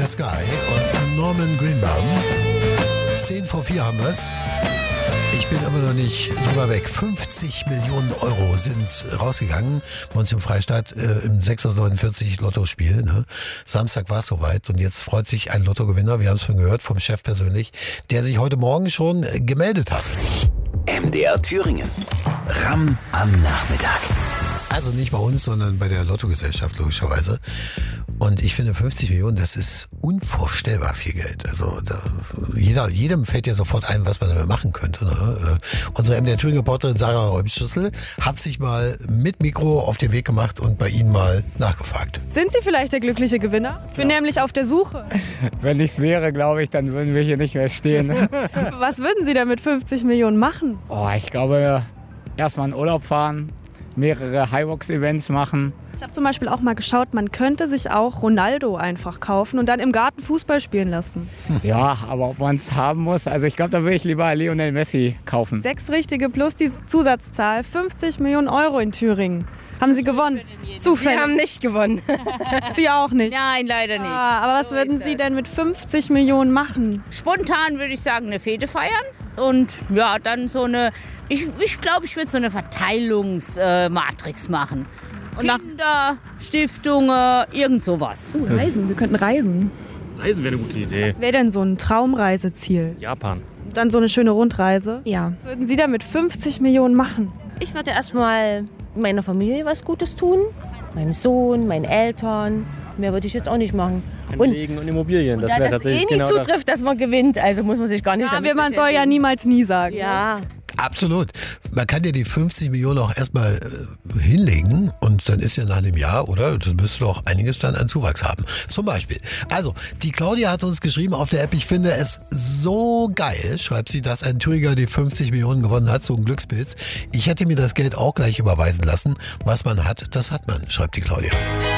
the Sky und Norman Greenbaum. 3:10 haben wir es. Ich bin immer noch nicht drüber weg. 50 Millionen Euro sind rausgegangen bei uns im Freistaat im 6 aus 49 Lottospiel. Ne? Samstag war es soweit und jetzt freut sich ein Lottogewinner, wir haben es schon gehört, vom Chef persönlich, der sich heute Morgen schon gemeldet hat. MDR Thüringen. Ram am Nachmittag. Also nicht bei uns, sondern bei der Lottogesellschaft logischerweise. Und ich finde 50 Millionen, das ist unvorstellbar viel Geld. Also jedem fällt ja sofort ein, was man damit machen könnte. Ne? Unsere MDR Thüringen-Reporterin Sarah Räumschüssel hat sich mal mit Mikro auf den Weg gemacht und bei Ihnen mal nachgefragt. Sind Sie vielleicht der glückliche Gewinner? Ich bin nämlich auf der Suche. Wenn ich es wäre, glaube ich, dann würden wir hier nicht mehr stehen. Was würden Sie denn mit 50 Millionen machen? Oh, ich glaube, erstmal in Urlaub fahren, mehrere Highbox-Events machen. Ich habe zum Beispiel auch mal geschaut, man könnte sich auch Ronaldo einfach kaufen und dann im Garten Fußball spielen lassen. Ja, aber ob man es haben muss, also ich glaube, da würde ich lieber Lionel Messi kaufen. 6 richtige plus die Zusatzzahl, 50 Millionen Euro in Thüringen. Haben Sie gewonnen? Zufällig. Wir haben nicht gewonnen. Sie auch nicht? Nein, leider nicht. Ah, aber was würden Sie denn mit 50 Millionen machen? Spontan würde ich sagen, eine Fete feiern. Und ja, dann so eine, ich glaube, ich würde so eine Verteilungsmatrix machen. Und Kinder, Stiftungen, irgend sowas. Reisen, wir könnten reisen. Reisen wäre eine gute Idee. Was wäre denn so ein Traumreiseziel? Japan. Dann so eine schöne Rundreise? Ja. Was würden Sie da mit 50 Millionen machen? Ich würde erstmal meiner Familie was Gutes tun. Meinem Sohn, meinen Eltern. Mehr würde ich jetzt auch nicht machen. Anlegen und Immobilien, das wäre tatsächlich nie genau zutrifft, dass man gewinnt, also muss man sich gar nicht Ja, damit man soll ja niemals nie sagen. Ja. Absolut. Man kann ja die 50 Millionen auch erstmal hinlegen und dann ist ja nach einem Jahr, oder? Das müsste doch einiges dann an Zuwachs haben. Zum Beispiel. Also, die Claudia hat uns geschrieben auf der App, ich finde es so geil, schreibt sie, dass ein Thüringer die 50 Millionen gewonnen hat, so ein Glückspilz. Ich hätte mir das Geld auch gleich überweisen lassen. Was man hat, das hat man, schreibt die Claudia.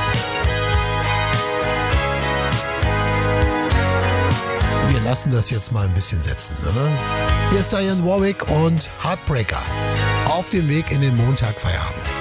Wir lassen das jetzt mal ein bisschen setzen. Ne? Hier ist Diane Warwick und Heartbreaker auf dem Weg in den Montag Feierabend.